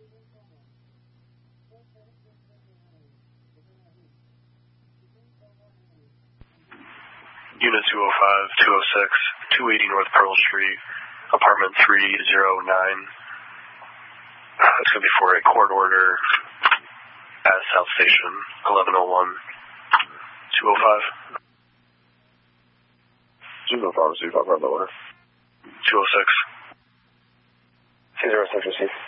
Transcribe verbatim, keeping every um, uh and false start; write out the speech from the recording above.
Unit two oh five, two oh six, two eighty North Pearl Street, apartment three oh nine. Uh, it's going to be for a court order at South Station, eleven oh one, two oh five. Juvenile Pharmacy, I've got the order. two oh six. C zero six received.